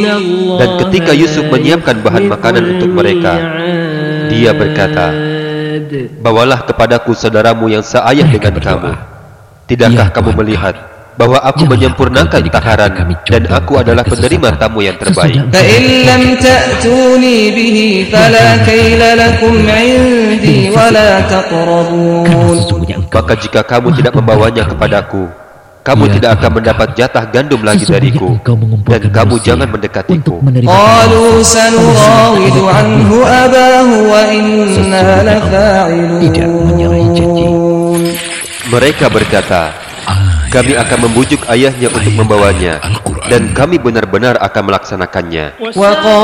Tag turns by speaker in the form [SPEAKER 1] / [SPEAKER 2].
[SPEAKER 1] Dan ketika Yusuf menyiapkan bahan makanan untuk mereka, dia berkata, "Bawalah kepadaku saudaramu yang seayah dengan kamu. Tidakkah kamu melihat bahwa aku menyempurnakan taharan dan aku adalah penerima tamu yang terbaik? Maka jika kamu tidak membawanya kepadaku, kamu tidak akan mendapat jatah gandum lagi dariku, dan kamu jangan mendekatiku." Mereka berkata, "Kami akan membujuk ayahnya untuk membawanya, dan kami benar-benar akan melaksanakannya."